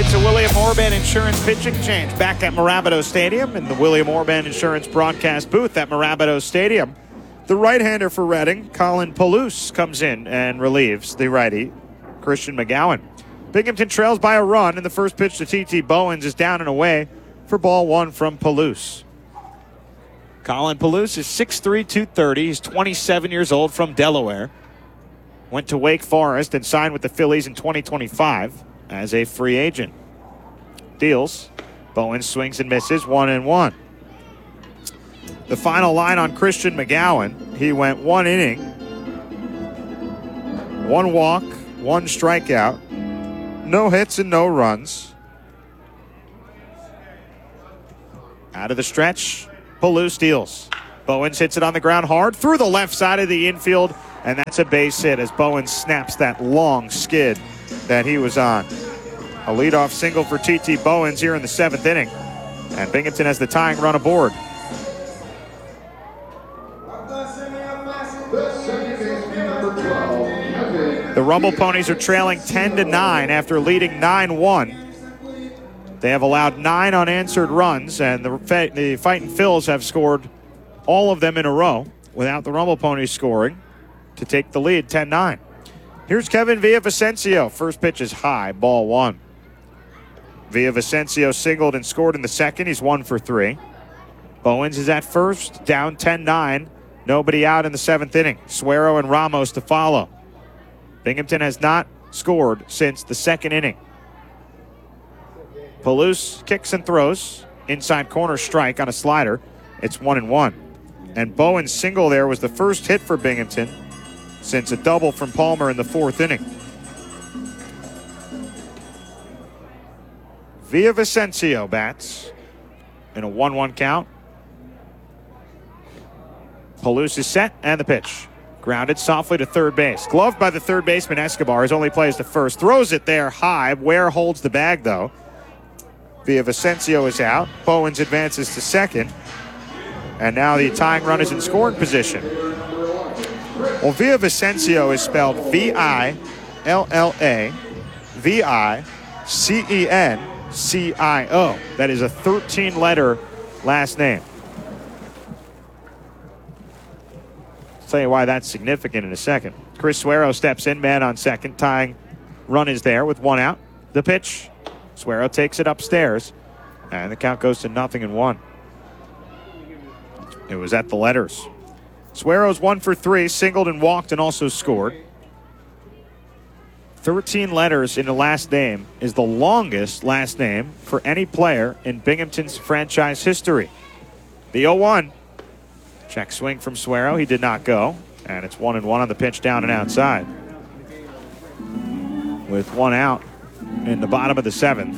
It's a William Orban Insurance pitching change back at Mirabito Stadium in the William Orban Insurance broadcast booth at Mirabito Stadium. The right-hander for Reading, Colin Palouse, comes in and relieves the righty, Christian McGowan. Binghamton trails by a run, and the first pitch to T.T. Bowens is down and away for ball one from Palouse. Colin Palouse is 6'3", 230. He's 27 years old, from Delaware. Went to Wake Forest and signed with the Phillies in 2025 as a free agent. Deals. Bowens swings and misses, 1-1. The final line on Christian McGowan, he went 1 inning, 1 walk, 1 strikeout, no hits and no runs. Out of the stretch, Palouse deals. Bowens hits it on the ground hard through the left side of the infield, and that's a base hit as Bowens snaps that long skid that he was on. A leadoff single for T.T. Bowens here in the 7th inning, and Binghamton has the tying run aboard. The Rumble Ponies are trailing 10-9 after leading 9-1. They have allowed 9 unanswered runs, and the Fightin' Phils have scored all of them in a row without the Rumble Ponies scoring to take the lead, 10-9. Here's Kevin Villavicencio. First pitch is high, ball 1. Villavicencio singled and scored in the second. He's 1 for 3. Bowens is at first, down 10-9. Nobody out in the 7th inning. Suero and Ramos to follow. Binghamton has not scored since the 2nd inning. Palouse kicks and throws. Inside corner strike on a slider. It's 1-1. And Bowens' single there was the first hit for Binghamton since a double from Palmer in the 4th inning. Villavicencio bats in a 1-1 count. Palouse is set, and the pitch. Grounded softly to third base. Gloved by the third baseman, Escobar. His only play is to first. Throws it there high. Ware holds the bag, though. Villavicencio is out. Bowens advances to second. And now the tying run is in scoring position. Well, Villavicencio is spelled Villavicencio. That is a 13-letter last name. I'll tell you why that's significant in a second. Chris Suero steps in, man on second. Tying run is there with 1 out. The pitch. Suero takes it upstairs, and the count goes to 0-1. It was at the letters. Suero's 1 for 3, singled and walked and also scored. 13 letters in the last name is the longest last name for any player in Binghamton's franchise history. The 0-1. Check swing from Suero. He did not go. And it's 1-1 on the pitch down and outside. With 1 out in the bottom of the 7th.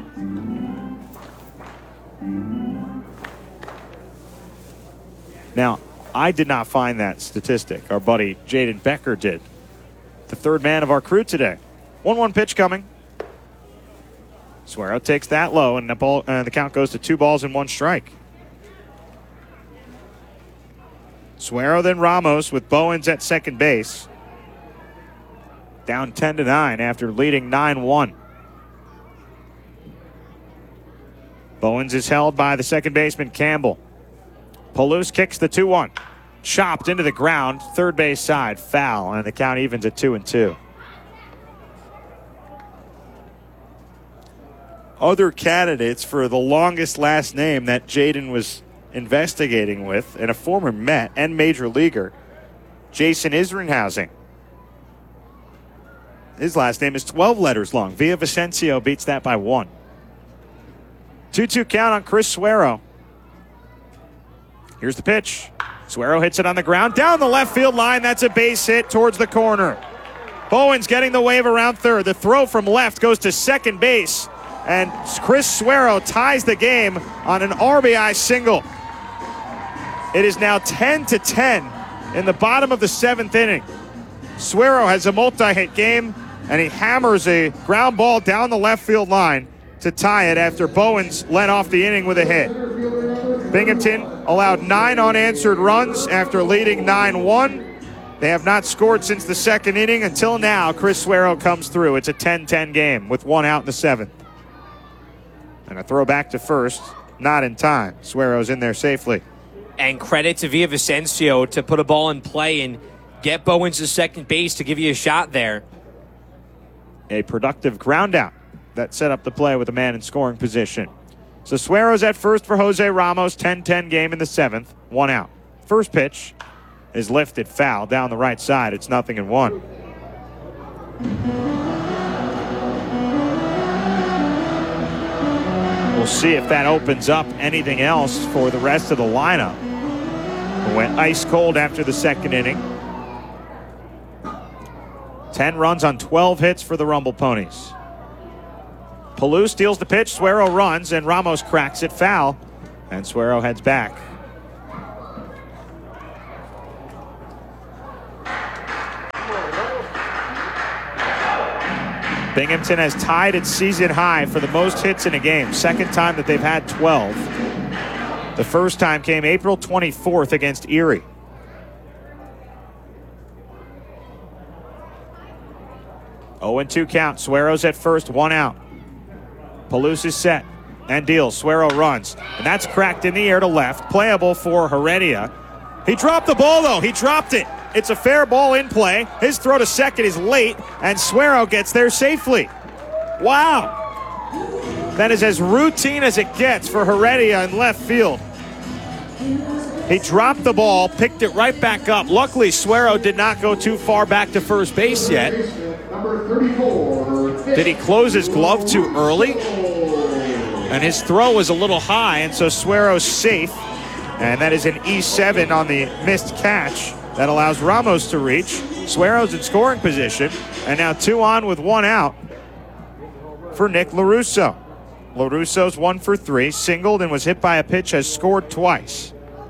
Now, I did not find that statistic. Our buddy Jaden Becker did. The third man of our crew today. 1-1 pitch coming. Suero takes that low, and the count goes to 2 balls and 1 strike. Suero, then Ramos with Bowens at second base. Down 10-9 after leading 9-1. Bowens is held by the second baseman Campbell. Palouse kicks the 2-1. Chopped into the ground, third base side, foul, and the count evens at 2-2. Other candidates for the longest last name that Jaden was investigating with, and a former Met and Major Leaguer, Jason Isringhausen. His last name is 12 letters long. Villavicencio beats that by 1. 2-2 count on Chris Suero. Here's the pitch. Suero hits it on the ground. Down the left field line. That's a base hit towards the corner. Bowens getting the wave around third. The throw from left goes to second base. And Chris Suero ties the game on an RBI single. It is now 10-10 in the bottom of the 7th inning. Suero has a multi-hit game, and he hammers a ground ball down the left field line to tie it after Bowens led off the inning with a hit. Binghamton allowed 9 unanswered runs after leading 9-1. They have not scored since the 2nd inning. Until now, Chris Suero comes through. It's a 10-10 game with 1 out in the 7th. And a throw back to first, not in time. Suero's in there safely. And credit to Villavicencio to put a ball in play and get Bowens to second base to give you a shot there. A productive ground out that set up the play with a man in scoring position. So Suero's at first for Jose Ramos. 10-10 game in the 7th. 1 out. First pitch is lifted foul down the right side. It's 0-1. We'll see if that opens up anything else for the rest of the lineup. It went ice cold after the second inning. 10 runs on 12 hits for the Rumble Ponies. Palouse steals the pitch. Suero runs, and Ramos cracks it foul. And Suero heads back. Binghamton has tied its season high for the most hits in a game. Second time that they've had 12. The first time came April 24th against Erie. Oh, 0-2 count. Suero's at first, 1 out. Palouse is set and deals. Suero runs, and that's cracked in the air to left. Playable for Heredia. He dropped the ball, though. He dropped it. It's a fair ball in play. His throw to second is late, and Suero gets there safely. Wow. That is as routine as it gets for Heredia in left field. He dropped the ball, picked it right back up. Luckily, Suero did not go too far back to first base yet. Did he close his glove too early? And his throw was a little high, and so Suero's safe. And that is an E7 on the missed catch that allows Ramos to reach. Suero's in scoring position, and now 2 on with 1 out for Nick LaRusso. LaRusso's 1 for 3, singled and was hit by a pitch, has scored twice.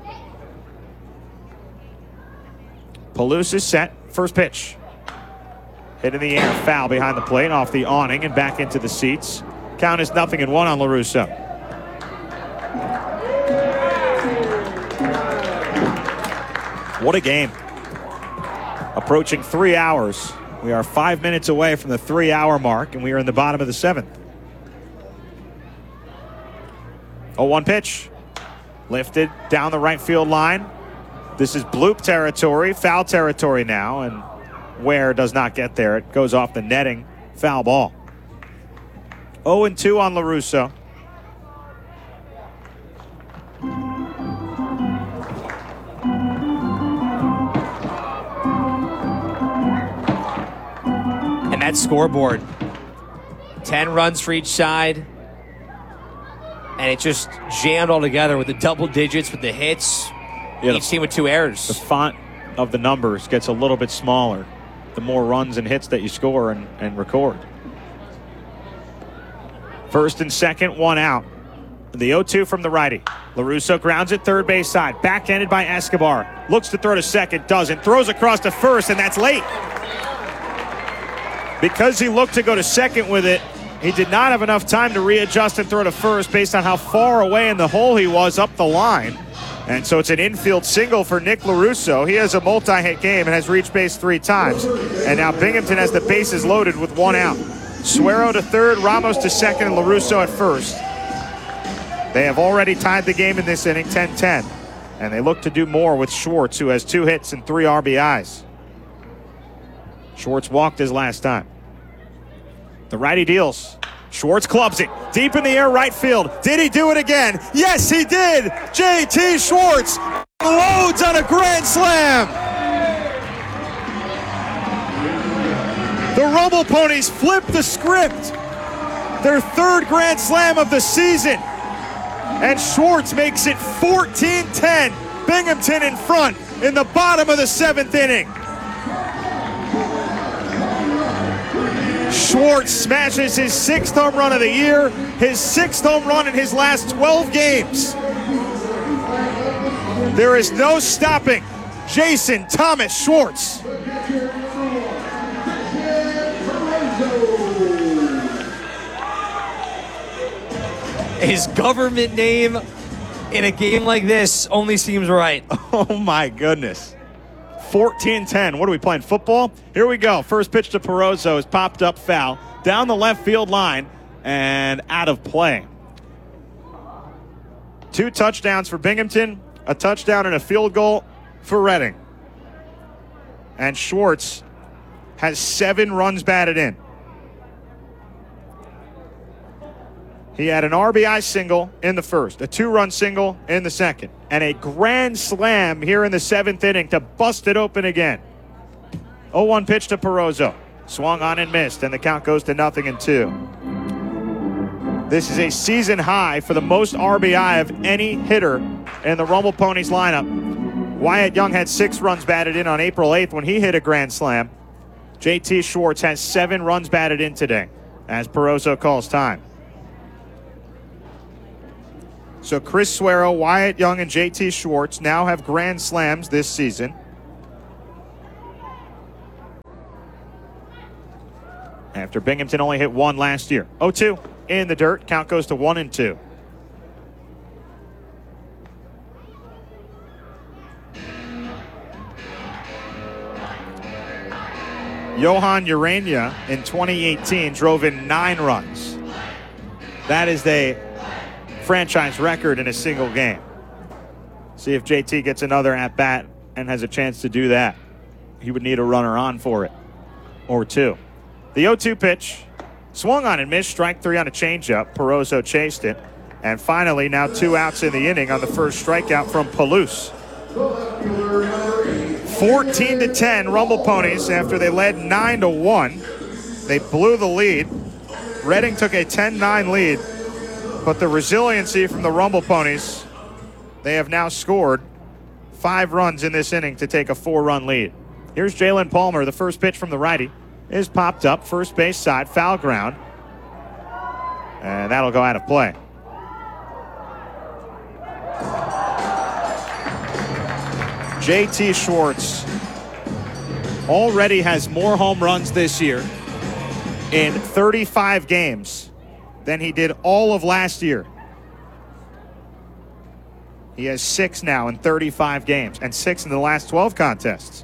Palouse is set, first pitch. Hit in the air, foul behind the plate, off the awning and back into the seats. Count is 0-1 on LaRusso. What a game. Approaching 3 hours. We are 5 minutes away from the 3-hour mark, and we are in the bottom of the 7th. 0-1 pitch. Lifted down the right field line. This is bloop territory, foul territory now, and Ware does not get there. It goes off the netting, foul ball. 0-2 on LaRusso. And that scoreboard, 10 runs for each side. And it just jammed all together with the double digits, with the hits. Each team with 2 errors. The font of the numbers gets a little bit smaller the more runs and hits that you score and record. First and second, 1 out. The 0-2 from the righty. LaRusso grounds it third base side. Backhanded by Escobar. Looks to throw to second, doesn't. Throws across to first, and that's late. Because he looked to go to second with it, he did not have enough time to readjust and throw to first based on how far away in the hole he was up the line. And so it's an infield single for Nick LaRusso. He has a multi-hit game and has reached base 3 times. And now Binghamton has the bases loaded with 1 out. Suero to third, Ramos to second, and LaRusso at first. They have already tied the game in this inning, 10-10. And they look to do more with Schwartz, who has 2 hits and 3 RBIs. Schwartz walked his last time. The righty deals. Schwartz clubs it deep in the air, right field. Did he do it again? Yes, he did. JT Schwartz loads on a grand slam. The Rumble Ponies flip the script. Their 3rd grand slam of the season. And Schwartz makes it 14-10. Binghamton in front in the bottom of the 7th inning. Schwartz smashes his 6th home run of the year, his 6th home run in his last 12 games. There is no stopping Jason Thomas Schwartz. His government name in a game like this only seems right. Oh my goodness. 14-10. What are we playing, football? Here we go. First pitch to Perozzo is popped up foul down the left field line and out of play. 2 touchdowns for Binghamton, a touchdown and a field goal for Reading. And Schwartz has 7 runs batted in. He had an RBI single in the first, a 2-run single in the second, and a grand slam here in the 7th inning to bust it open again. 0-1 pitch to Perozo. Swung on and missed, and the count goes to 0-2. This is a season high for the most RBI of any hitter in the Rumble Ponies lineup. Wyatt Young had 6 runs batted in on April 8th when he hit a grand slam. JT Schwartz has 7 runs batted in today as Perozo calls time. So Chris Suero, Wyatt Young, and JT Schwartz now have grand slams this season. After Binghamton only hit 1 last year. 0-2 in the dirt. Count goes to 1-2. Johan Urania in 2018 drove in 9 runs. That is the franchise record in a single game. See if JT gets another at-bat and has a chance to do that. He would need a runner on for it, or 2. The 0-2 pitch, swung on and missed, strike 3 on a changeup. Perozo chased it. And finally, now 2 outs in the inning on the first strikeout from Palouse. 14-10 Rumble Ponies after they led 9-1. They blew the lead. Reading took a 10-9 lead. But the resiliency from the Rumble Ponies, they have now scored 5 runs in this inning to take a 4-run lead. Here's Jalen Palmer. The first pitch from the righty is popped up, first base side, foul ground. And that'll go out of play. JT Schwartz already has more home runs this year in 35 games than he did all of last year. He has 6 now in 35 games and 6 in the last 12 contests.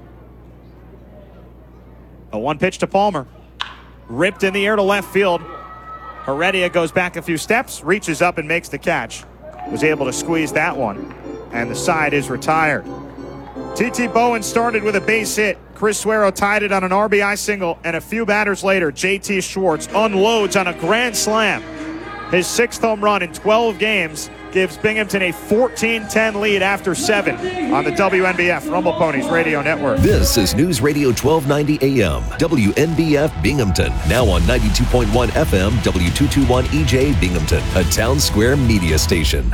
A 1 pitch to Palmer. Ripped in the air to left field. Heredia goes back a few steps, reaches up and makes the catch. Was able to squeeze that one. And the side is retired. T.T. Bowen started with a base hit. Chris Suero tied it on an RBI single. And a few batters later, J.T. Schwartz unloads on a grand slam. His 6th home run in 12 games gives Binghamton a 14-10 lead after 7 on the WNBF Rumble Ponies Radio Network. This is News Radio 1290 AM, WNBF Binghamton. Now on 92.1 FM, W221 EJ Binghamton, a Town Square media station.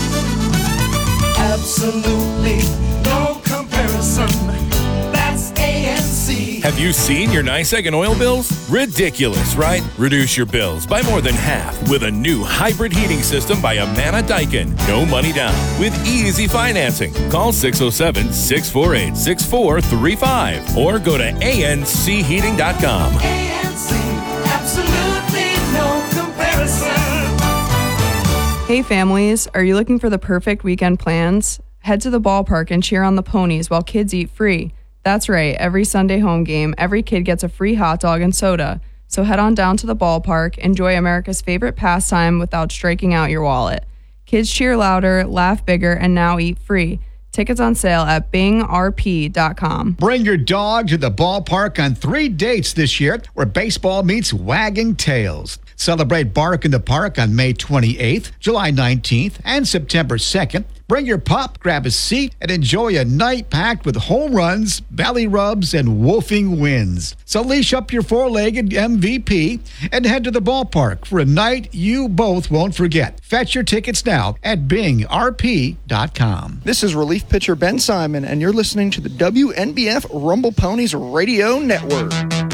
Absolutely no comparison. That's ANC. Have you seen your NYSEG and oil bills? Ridiculous, right? Reduce your bills by more than half with a new hybrid heating system by Amana Daikin. No money down with easy financing. Call 607-648-6435 or go to ancheating.com. ANC, absolutely no comparison. Hey families, are you looking for the perfect weekend plans? Head to the ballpark and cheer on the Ponies while kids eat free. That's right, every Sunday home game, every kid gets a free hot dog and soda. So head on down to the ballpark, enjoy America's favorite pastime without striking out your wallet. Kids cheer louder, laugh bigger, and now eat free. Tickets on sale at bingrp.com. Bring your dog to the ballpark on 3 dates this year where baseball meets wagging tails. Celebrate Bark in the Park on May 28th, July 19th, and September 2nd. Bring your pup, grab a seat, and enjoy a night packed with home runs, belly rubs, and woofing wins. So leash up your 4-legged MVP and head to the ballpark for a night you both won't forget. Fetch your tickets now at bingrp.com. This is relief pitcher Ben Simon, and you're listening to the WNBF Rumble Ponies Radio Network.